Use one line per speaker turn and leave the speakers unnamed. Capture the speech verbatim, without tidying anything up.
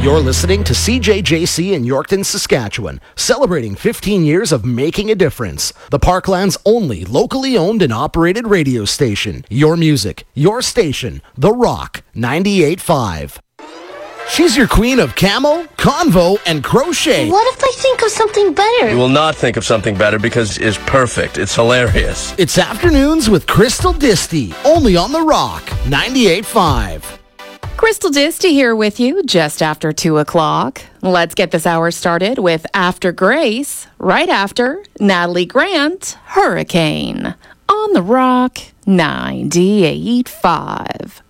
You're listening to C J J C in Yorkton, Saskatchewan, celebrating fifteen years of making a difference. The Parkland's only locally owned and operated radio station. Your music, your station, The Rock, ninety-eight point five. She's your queen of camo, convo, and crochet.
What if I think of something better?
You will not think of something better because it's perfect. It's hilarious.
It's Afternoons with Crystal Disty, only on The Rock, ninety-eight point five.
Crystal Disty here with you just after two o'clock. Let's get this hour started with After Grace, right after Natalie Grant, Hurricane, on The Rock, ninety-eight point five.